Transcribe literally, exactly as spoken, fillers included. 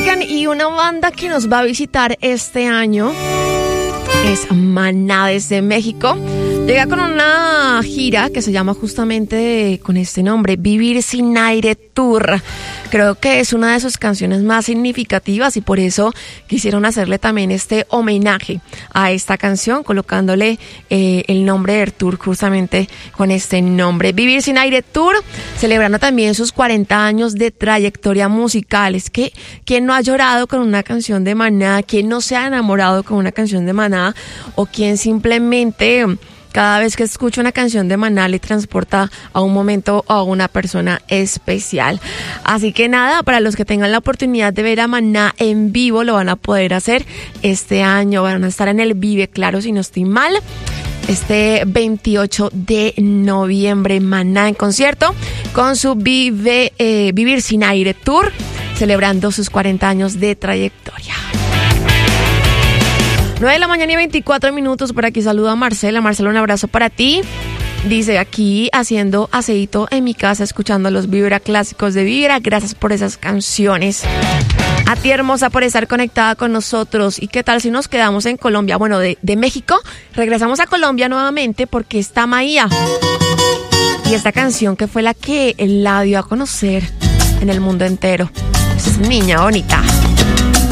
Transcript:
Oigan, y una banda que nos va a visitar este año es Maná desde México. Llega con una gira que se llama justamente con este nombre, Vivir Sin Aire Tour. Creo que es una de sus canciones más significativas y por eso quisieron hacerle también este homenaje a esta canción, colocándole eh, el nombre del tour justamente con este nombre. Vivir Sin Aire Tour, celebrando también sus cuarenta años de trayectoria musical. Es que, ¿quién no ha llorado con una canción de Maná? ¿Quién no se ha enamorado con una canción de Maná? ¿O quién simplemente cada vez que escucha una canción de Maná le transporta a un momento o a una persona especial? Así que nada, para los que tengan la oportunidad de ver a Maná en vivo, lo van a poder hacer este año. Van a estar en el Vive Claro, si no estoy mal, este veintiocho de noviembre. Maná en concierto con su Vive, eh, Vivir Sin Aire Tour, celebrando sus cuarenta años de trayectoria. nueve de la mañana y veinticuatro minutos. Por aquí saludo a Marcela. Marcela, un abrazo para ti. Dice, aquí haciendo aseíto en mi casa, escuchando los Vibra clásicos de Vibra. Gracias por esas canciones. A ti, hermosa, por estar conectada con nosotros. ¿Y qué tal si nos quedamos en Colombia? Bueno, de, de México regresamos a Colombia nuevamente porque está Maía. Y esta canción que fue la que la dio a conocer en el mundo entero. Es niña bonita.